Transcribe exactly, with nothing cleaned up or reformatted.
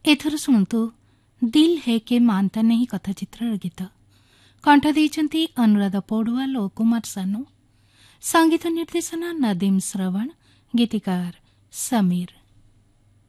एथर शुणु दिल है के मानता नहीं कथाचित्र गीत कंठ देइछन्ति अनुराधा पौडवाल और कुमार सानू। संगीत निर्देशना नदीम श्रवण, गीतिकार समीर।